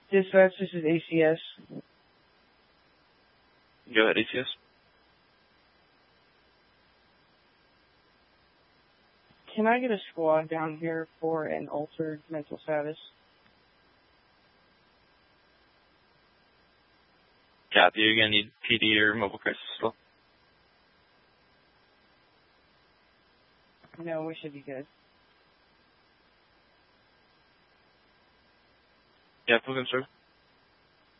Dispatch, this is ACS. Go ahead, ACS. Can I get a squad down here for an altered mental status? Copy. You're going to need PD or mobile crisis still? No, we should be good. Yeah, full control.